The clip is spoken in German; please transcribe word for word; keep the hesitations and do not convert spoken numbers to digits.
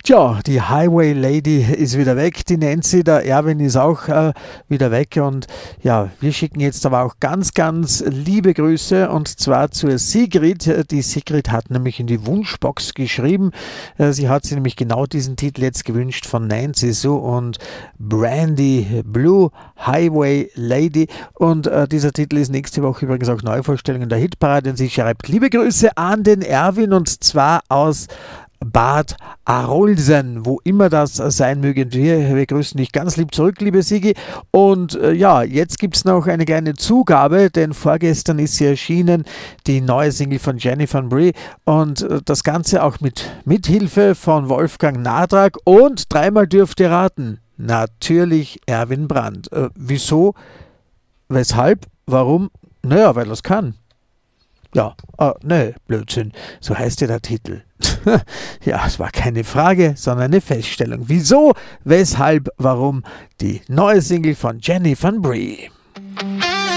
Tja, die Highway Lady ist wieder weg, die Nancy, der Erwin ist auch äh, wieder weg und ja, wir schicken jetzt aber auch ganz, ganz liebe Grüße und zwar zur Sigrid. Die Sigrid hat nämlich in die Wunschbox geschrieben, äh, sie hat sich nämlich genau diesen Titel jetzt gewünscht von Nancy Sue und Brandy Blue, Highway Lady und äh, dieser Titel ist nächste Woche übrigens auch Neuvorstellung in der Hitparade und sie schreibt liebe Grüße an den Erwin und zwar aus Bad Arolsen, wo immer das sein möge. Und wir, wir grüßen dich ganz lieb zurück, liebe Sigi. Und äh, ja, jetzt gibt es noch eine kleine Zugabe, denn vorgestern ist sie erschienen, die neue Single von Jenny Van Bree. Und äh, das Ganze auch mit Mithilfe von Wolfgang Nadrack. Und dreimal dürft ihr raten, natürlich Erwin Brandt. Äh, wieso? Weshalb? Warum? Naja, weil er es kann. Ja, äh, ne, Blödsinn, so heißt ja der Titel. Ja, es war keine Frage, sondern eine Feststellung. Wieso, weshalb, warum die neue Single von Jenny Van Bree.